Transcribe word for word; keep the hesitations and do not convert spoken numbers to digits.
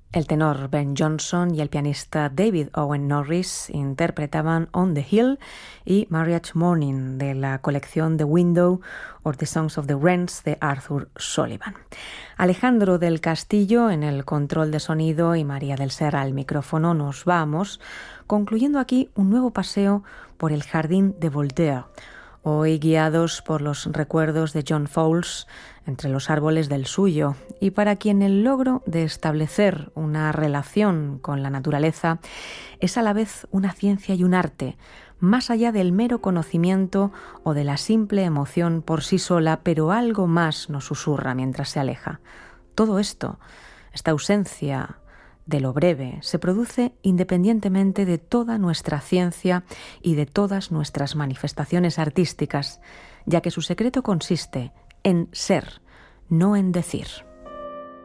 El tenor Ben Johnson y el pianista David Owen Norris interpretaban On the Hill y Marriage Morning de la colección The Window or The Songs of the Wrens de Arthur Sullivan. Alejandro del Castillo en el control de sonido y María del Serra al micrófono. Nos vamos, concluyendo aquí un nuevo paseo por el jardín de Voltaire, hoy guiados por los recuerdos de John Fowles entre los árboles del suyo, y para quien el logro de establecer una relación con la naturaleza es a la vez una ciencia y un arte, más allá del mero conocimiento o de la simple emoción por sí sola, pero algo más nos susurra mientras se aleja. Todo esto, esta ausencia de lo breve, se produce independientemente de toda nuestra ciencia y de todas nuestras manifestaciones artísticas, ya que su secreto consiste en ser, no en decir.